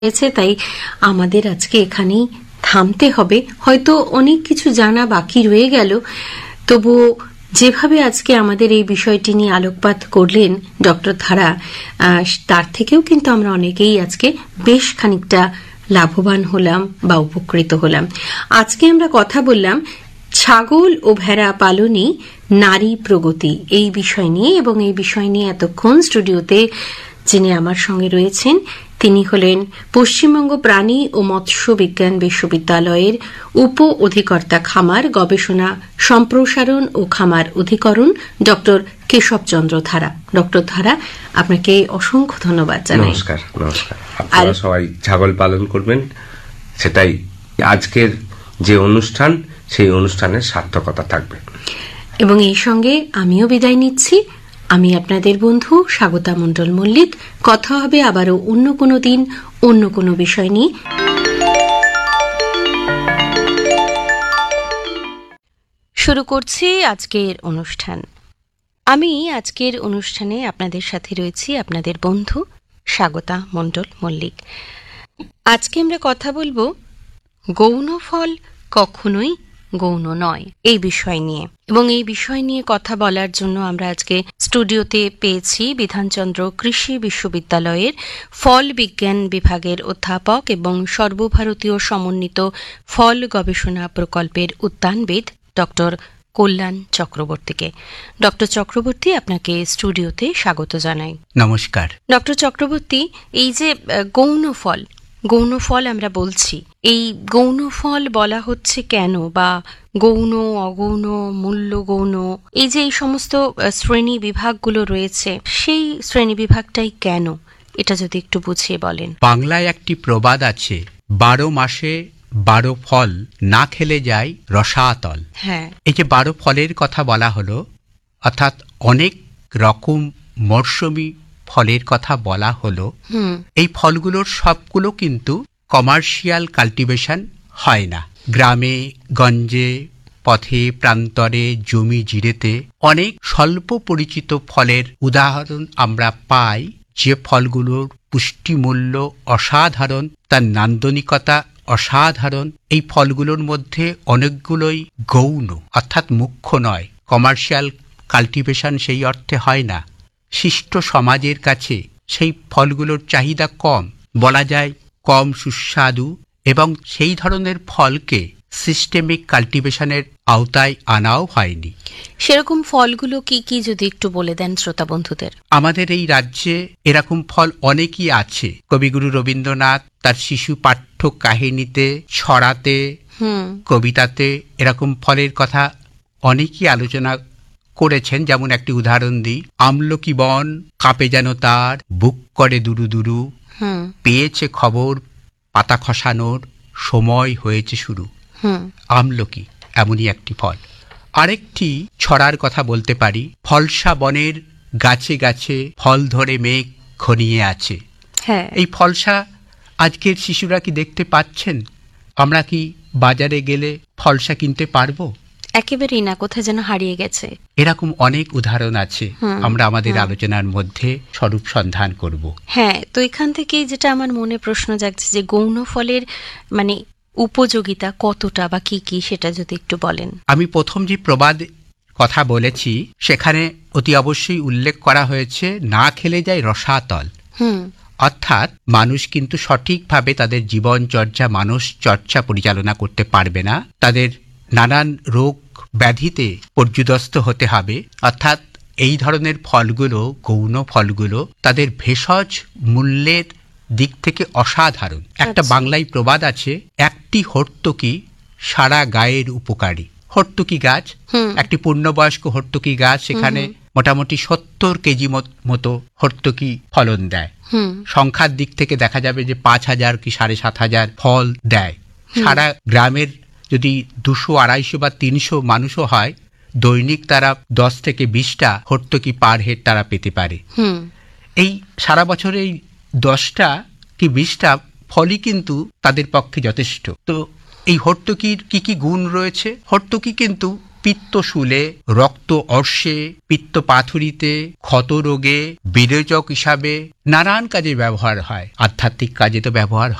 হয়েছে, তাই আমাদের আজকে এখানেই থামতে হবে। হয়তো অনেক কিছু জানা বাকি রয়ে গেল, তবুও যেভাবে আজকে আমাদের এই বিষয়টি নিয়ে আলোকপাত করলেন ডক্টর ধারা, তার থেকেও কিন্তু আমরা অনেকেই আজকে বেশ খানিকটা লাভবান হলাম বা উপকৃত হলাম। আজকে আমরা কথা বললাম ছাগল ও ভেড়া পালনে নারী প্রগতি এই বিষয় নিয়ে, এবং এই বিষয় নিয়ে এতক্ষণ স্টুডিওতে যিনি আমার সঙ্গে রয়েছেন তিনি হলেন পশ্চিমবঙ্গ প্রাণী ও মৎস্য বিজ্ঞান বিশ্ববিদ্যালয়ের উপ অধিকর্তা খামার গবেষণা সম্প্রসারণ ও খামার অধিকরণ ডক্টর কেশবচন্দ্র ধারা। ডক্টর ধারা, আপনাকে অসংখ্য ধন্যবাদ জানাই। নমস্কার। নমস্কার। আপনারা সবাই ছাগল পালন করবেন, সেটাই আজকের যে অনুষ্ঠান, সেই অনুষ্ঠানের সার্থকতা থাকবে। এবং এই সঙ্গে আমিও বিদায় নিচ্ছি। আমি আপনাদের বন্ধু স্বাগতা মণ্ডল মল্লিক। কথা হবে আবারও অন্য কোনো দিন, অন্য কোনো বিষয় নিয়ে। শুরু করছি আজকের অনুষ্ঠান। আমি আজকের অনুষ্ঠানে আপনাদের সাথে রয়েছি আপনাদের বন্ধু স্বাগতা মণ্ডল মল্লিক। আজকে আমরা কথা বলবো গৌণ ফল কখনোই গৌণ নয় এই বিষয় নিয়ে, এবং এই বিষয় নিয়ে কথা বলার জন্য আমরা আজকে স্টুডিওতে পেয়েছি বিধানচন্দ্র কৃষি বিশ্ববিদ্যালয়ের ফল বিজ্ঞান বিভাগের অধ্যাপক এবং সর্বভারতীয় সমন্বিত ফল গবেষণা প্রকল্পের উদ্যানবিদ ডক্টর কল্যাণ চক্রবর্তীকে। ডক্টর চক্রবর্তী, আপনাকে স্টুডিওতে স্বাগত জানাই। নমস্কার। ডক্টর চক্রবর্তী, এই যে গৌণ ফল আমরা বলছি, এই গৌণ ফল বলা হচ্ছে কেন, বা গৌণ, অগৌণ, মূল্য গৌণ, এই যে এই সমস্ত শ্রেণী বিভাগগুলো রয়েছে, সেই শ্রেণী বিভাগটাই কেন, এটা যদি একটু বুঝিয়ে বলেন। বাংলায় একটি প্রবাদ আছে, 12 মাসে 12 ফল, না খেলে যায় রসাতল। হ্যাঁ, এই যে 12 ফলের কথা বলা হলো, অর্থাৎ অনেক রকম মরশুমি ফলের কথা বলা হলো। এই ফলগুলোর সবগুলো কিন্তু কমার্শিয়াল কাল্টিভেশন হয় না। গ্রামে গঞ্জে, পথে প্রান্তরে, জমি জিরেতে অনেক স্বল্প পরিচিত ফলের উদাহরণ আমরা পাই, যে ফলগুলোর পুষ্টিমূল্য অসাধারণ, তার নান্দনিকতা অসাধারণ। এই ফলগুলোর মধ্যে অনেকগুলোই গৌণ, অর্থাৎ মুখ্য নয়। কমার্শিয়াল কাল্টিভেশন সেই অর্থে হয় না। শিষ্ট সমাজের কাছে সেই ফলগুলোর চাহিদা কম, বলা যায় কম সুস্বাদু, এবং সেই ধরনের ফলকে সিস্টেমিক কাল্টিভেশনের আওতায় আনাও হয়নি। সেরকম ফলগুলো কি কি যদি একটু বলে দেন শ্রোতা বন্ধুদের। আমাদের এই রাজ্যে এরকম ফল অনেকই আছে। কবিগুরু রবীন্দ্রনাথ তার শিশু পাঠ্য কাহিনীতে, ছড়াতে, কবিতাতে এরকম ফলের কথা অনেকই আলোচনা করেছেন। যেমন একটি উদাহরণ দিই, আমলকি বন কাঁপে যেন তার, বুক করে দুরু দুরু, পেয়েছে খবর পাতা খসানোর, সময় হয়েছে শুরু। আমলকি এমনই একটি ফল। আরেকটি ছড়ার কথা বলতে পারি, ফলসা বনের গাছে গাছে ফল ধরে মেঘ ঘনিয়ে আছে। এই ফলসা আজকের শিশুরা কি দেখতে পাচ্ছেন? আমরা কি বাজারে গেলে ফলসা কিনতে পারবো? একেবারেই না, কোথায় যেন হারিয়ে গেছে। এরকম অনেক উদাহরণ আছে, আমরা আমাদের আলোচনার মধ্যে স্বরূপ সন্ধান করব। হ্যাঁ, তো এখান থেকে যেটা আমার মনে প্রশ্ন জাগছে যে গৌণ ফলের মানে উপযোগিতা কতটা বা কি কি, সেটা যদি একটু বলেন। আমি প্রথম যে প্রবাদ কথা বলেছি সেখানে অতি অবশ্যই উল্লেখ করা হয়েছে, না খেলে যায় রসাতল। অর্থাৎ মানুষ কিন্তু সঠিকভাবে তাদের জীবনচর্যা, মানস চর্চা পরিচালনা করতে পারবে না। তাদের নানান রোগ ব্যাধিতে পর্যুদস্ত হতে হবে। অর্থাৎ এই ধরনের ফলগুলো, গৌণ ফলগুলো, তাদের ভেষজ মূল্যের দিক থেকে অসাধারণ। একটা বাংলায় প্রবাদ আছে, একটি হর্তকি সারা গায়ের উপকারী। হর্তকি গাছ, একটি পূর্ণবয়স্ক হর্তকি গাছ, সেখানে মোটামুটি 70 কেজি মতো হর্তকি ফলন দেয়। সংখ্যার দিক থেকে দেখা যাবে যে 5000 কি 7500 ফল দেয়। সারা গ্রামের যদি 200, 250 বা 300 মানুষও হয়, দৈনিক তারা 10 থেকে 20টা হর্তকি পার হেড তারা পেতে পারে। এই সারা বছরে এই 10টা কি 20টা ফলই কিন্তু তাদের পক্ষে যথেষ্ট। তো এই হর্তকির কি কি গুণ রয়েছে? হর্তকি কিন্তু পিত্তশূলে, রক্ত অর্শে, পিত্ত পাথুরিতে, ক্ষত রোগে, বিরেচক হিসাবে নানান কাজে ব্যবহার হয়। আধ্যাত্মিক কাজে তো ব্যবহার